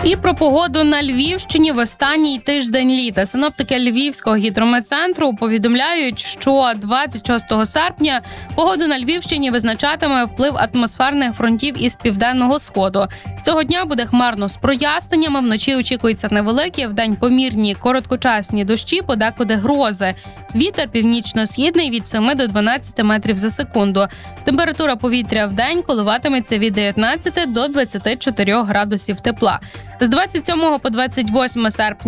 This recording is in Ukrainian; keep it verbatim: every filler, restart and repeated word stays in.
І про погоду на Львівщині в останній тиждень літа. Синоптики Львівського гідрометцентру повідомляють, що двадцять шостого серпня погоду на Львівщині визначатиме вплив атмосферних фронтів із південного сходу. Цього дня буде хмарно з проясненнями, вночі очікуються невеликі, вдень помірні короткочасні дощі, подекуди грози. Вітер північно-східний від семи до дванадцяти метрів за секунду. Температура повітря вдень коливатиметься від дев'ятнадцяти до двадцяти чотирьох градусів тепла. З двадцять сьомого по двадцять восьме серпня